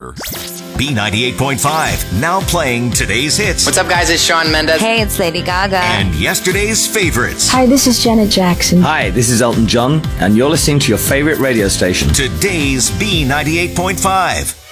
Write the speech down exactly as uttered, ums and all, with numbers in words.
B ninety-eight point five, now playing today's hits. What's up, guys? It's Shawn Mendes. Hey, it's Lady Gaga. And yesterday's favorites. Hi, this is Janet Jackson. Hi, this is Elton John, and you're listening to your favorite radio station. Today's B ninety-eight point five.